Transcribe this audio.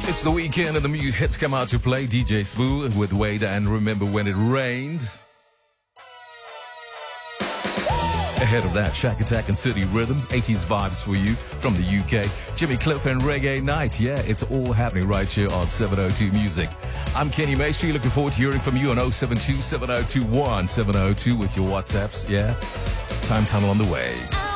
It's the weekend and the new hits come out to play. DJ Smooth with Wade and Remember When It Rained. Ahead of that, Shack Attack and City Rhythm, 80s vibes for you from the UK. Jimmy Cliff and Reggae Night. Yeah, it's all happening right here on 702 Music. I'm Kenny Maestri. Looking forward to hearing from you on 072 7021 702 with your WhatsApps. Yeah, Time Tunnel on the way.